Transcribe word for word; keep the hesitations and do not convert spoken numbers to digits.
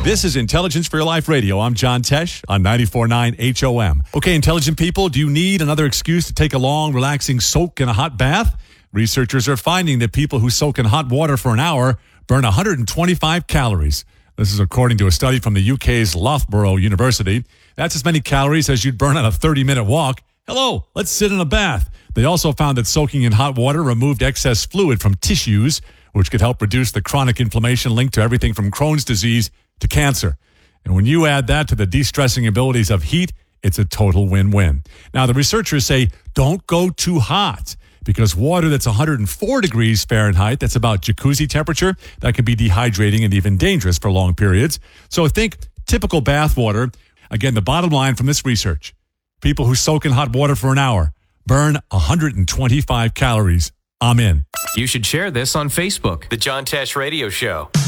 This is Intelligence for Your Life Radio. I'm John Tesh on ninety-four point nine H O M. Okay, intelligent people, do you need another excuse to take a long, relaxing soak in a hot bath? Researchers are finding that people who soak in hot water for an hour burn one hundred twenty-five calories. This is according to a study from the U K's Loughborough University. That's as many calories as you'd burn on a thirty-minute walk. Hello, let's sit in a bath. They also found that soaking in hot water removed excess fluid from tissues, which could help reduce the chronic inflammation linked to everything from Crohn's disease to cancer. And when you add that to the de-stressing abilities of heat, it's a total win-win. Now, the researchers say don't go too hot, because water that's one hundred four degrees Fahrenheit, that's about jacuzzi temperature, that can be dehydrating and even dangerous for long periods. So think typical bath water. Again, the bottom line from this research, people who soak in hot water for an hour burn one hundred twenty-five calories. I'm in. You should share this on Facebook. The John Tesh Radio Show.